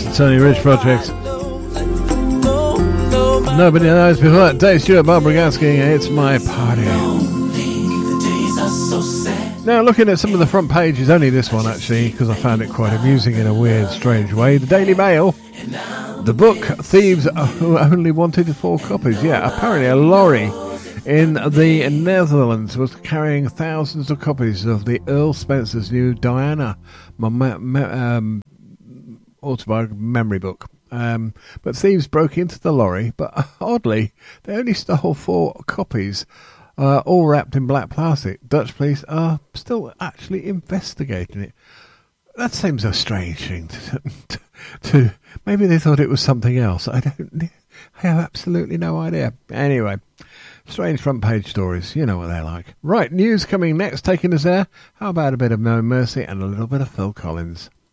the Tony Rich Project. Nobody knows before that. Dave Stewart, Barbara Gaskey, It's My Party. Now, looking at some of the front pages, only this one actually, because I found it quite amusing in a weird, strange way. The Daily Mail, the book Thieves Who Only Wanted 4 Copies. Yeah, apparently a lorry in the Netherlands was carrying thousands of copies of the Earl Spencer's new Diana autobiography memory book. But thieves broke into the lorry, but oddly, they only stole 4 copies, all wrapped in black plastic. Dutch police are still actually investigating it. That seems a strange thing to maybe they thought it was something else. I have absolutely no idea. Anyway, strange front page stories. You know what they're like. Right, news coming next, taking us there. How about a bit of No Mercy and a little bit of Phil Collins?